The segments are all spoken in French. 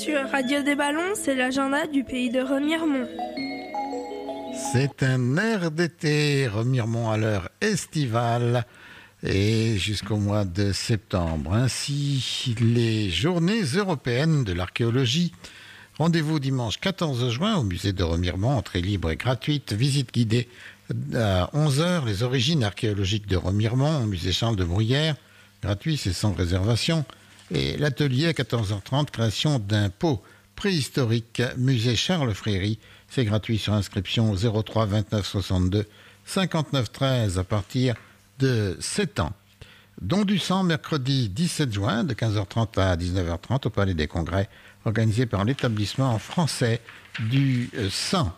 Sur Radio des Ballons, c'est l'agenda du pays de Remiremont. C'est un air d'été, Remiremont à l'heure estivale et jusqu'au mois de septembre. Ainsi, les journées européennes de l'archéologie. Rendez-vous dimanche 14 juin au musée de Remiremont, entrée libre et gratuite, visite guidée à 11h, les origines archéologiques de Remiremont au musée Charles de Bruyères, gratuit, c'est sans réservation. Et l'atelier à 14h30, création d'un pot préhistorique, musée Charles Fréry. C'est gratuit sur inscription au 03 29 62 59 13 à partir de 7 ans. Don du sang, mercredi 17 juin, de 15h30 à 19h30 au Palais des Congrès, organisé par l'établissement français du sang.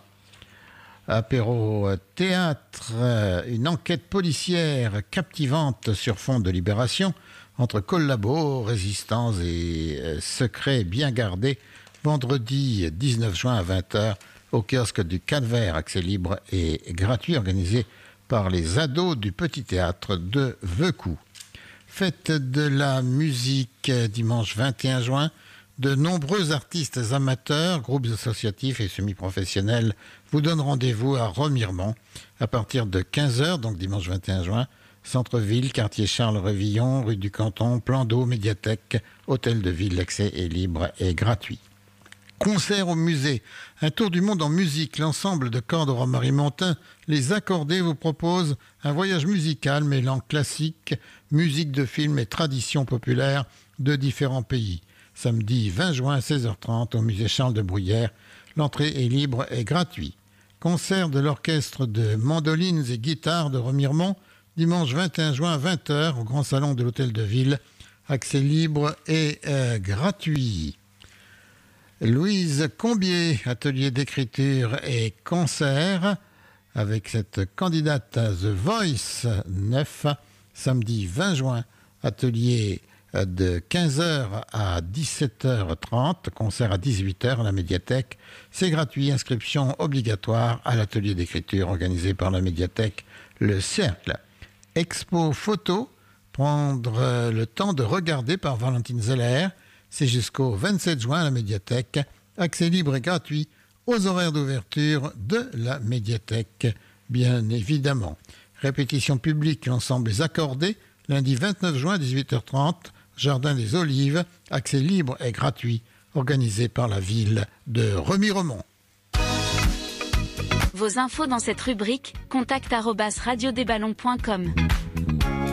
Apéro théâtre, une enquête policière captivante sur fond de libération entre collabos, résistance et secrets bien gardés, vendredi 19 juin à 20h au kiosque du Calvaire, accès libre et gratuit, organisé par les ados du Petit Théâtre de Veucou. Fête de la musique dimanche 21 juin. De nombreux artistes amateurs, groupes associatifs et semi-professionnels vous donnent rendez-vous à Remiremont à partir de 15h, donc dimanche 21 juin. Centre-ville, quartier Charles-Révillon, rue du Canton, plan d'eau, médiathèque, hôtel de ville, l'accès est libre et gratuit. Concert au musée, un tour du monde en musique. L'ensemble de cordes romarimontain, les Accordés, vous propose un voyage musical mêlant classique, musique de film et traditions populaires de différents pays. Samedi 20 juin à 16h30 au musée Charles de Bruyères, l'entrée est libre et gratuite. Concert de l'orchestre de mandolines et guitares de Remiremont, dimanche 21 juin à 20h au grand salon de l'hôtel de ville, accès libre et gratuit. Louise Combier, atelier d'écriture et concert avec cette candidate à The Voice 9, samedi 20 juin, atelier de 15h à 17h30, concert à 18h à la médiathèque. C'est gratuit, inscription obligatoire à l'atelier d'écriture organisé par la médiathèque Le Cercle. Expo photo, prendre le temps de regarder par Valentine Zeller. C'est jusqu'au 27 juin à la médiathèque. Accès libre et gratuit aux horaires d'ouverture de la médiathèque, bien évidemment. Répétition publique, l'ensemble est accordé. Lundi 29 juin à 18h30, Jardin des Olives. Accès libre et gratuit, organisé par la ville de Remiremont. Vos infos dans cette rubrique, contact@radiodesballons.com.